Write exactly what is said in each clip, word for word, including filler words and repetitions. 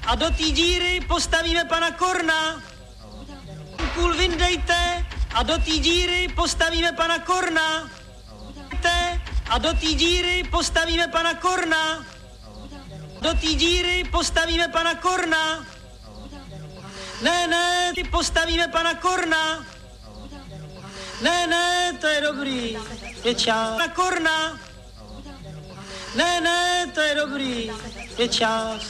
a do té díry postavíme pana Korna. Kůl vyndejte a do té díry postavíme pana Korna. A do té díry postavíme pana Korna. Do té díry postavíme pana Korna. Ne, ne, ty postavíme pana Korna. Ne, ne, to je dobrý. Je čas. Pana Korna. Ne, ne, to je dobrý. Je čas.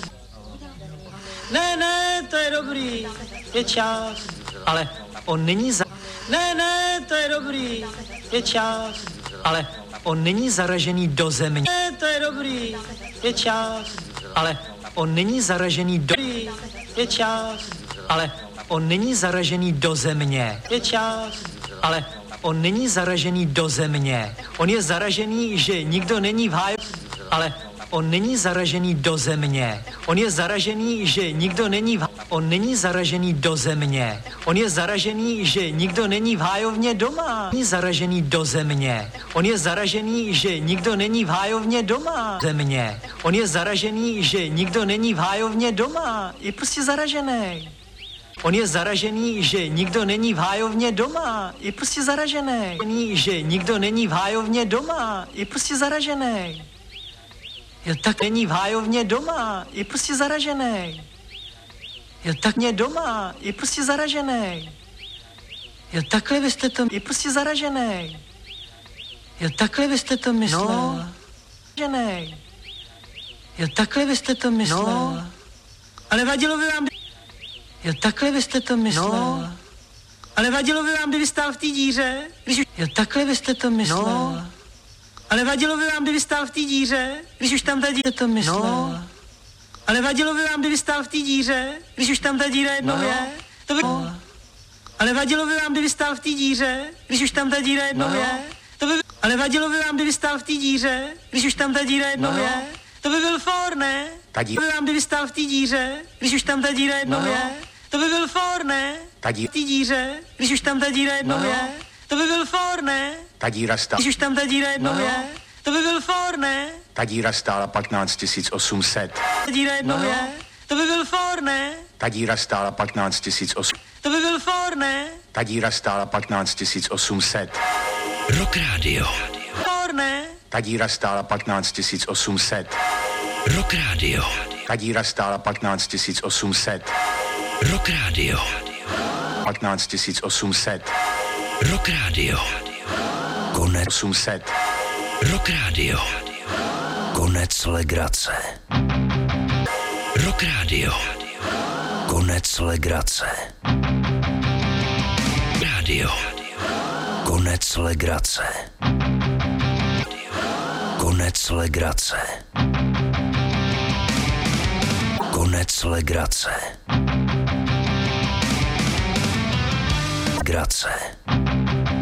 Ne, ne, to je dobrý. Je čas. Ale on není za... Ne, ne, to je dobrý. Je čas. Ale on není zaražený do země. Ne, to je dobrý. Je čas. Ale on není zaražený do... Je čas. Ale on není zaražený do země. Je čas. Ale on není zaražený do země. On je zaražený, že nikdo není v háji. Ale on není zaražený do země. On je zaražený, že nikdo není v háji. On není zaražený do země. On je zaražený, že nikdo není v hájovně doma. Není zaražený do země. On je zaražený, že nikdo není v hájovně doma. Země. On je zaražený, že nikdo není v hájovně doma. Je prostě zaražený. On je zaražený, že nikdo není v hájovně doma. Je prostě zaražený. Že nikdo není v hájovně doma. Je prostě zaražený. Jo, tak není v hájovně doma. Je prostě zaražený. Jo, tak mě doma. Je prostě zaražený. Jo, takhle vy jste to... Je prostě zaražený. Jo, takhle vy jste to myslel. No. Zaražený. Jo, takhle vy jste to myslel. No. Ale vadilo by vám... Jo, takhle vy jste to myslel. No. Ale vadilo by vám, kdyby stál v té díře? Když už... Jo, takhle vy jste to myslel. No. Ale vadilo by vám, kdyby stál v té díře? Když už tam ta díra... to myslel. No. Ale vadilo by vám, kdyby stál v té díře? Když už tam ta díra jednou no. je? To by... No. Ale vadilo by vám, kdyby stál v té díře? Když už tam ta díra jednou no. je? To by... Ale vadilo by vám, kdyby stál v té díře? Když už tam ta díra jednou no. je? To by byl for, ne? Tadí. To by vám, kdyby stál v té díře? Když už tam ta díra jednou no. je? To by byl for, ne? Tadí. V té díře? Když už tam ta díra jednou no. je? To by byl for, ne? Ta díra stála. Když už tam ta díra jednou no. je? To by byl for, ne? Ta díra stála patnáct tisíc osm set. Ta díra jednou no. je? To by byl for, ne? Ta díra stála patnáct tisíc osm set. To by byl for, ne? Ta díra stála patnáct tisíc osm set. Rock Radio. For, ne? Ta díra stála patnáct tisíc osm set. Rock Radio. Ta díra stála patnáct tisíc osm set. Rock Radio. patnáct tisíc osm set. Rock Radio. Konec osm set. Rock Radio. Konec legrace. Rock Radio. Konec legrace. Radio. Konec legrace. Konec legrace. Konec legrace. Legrace.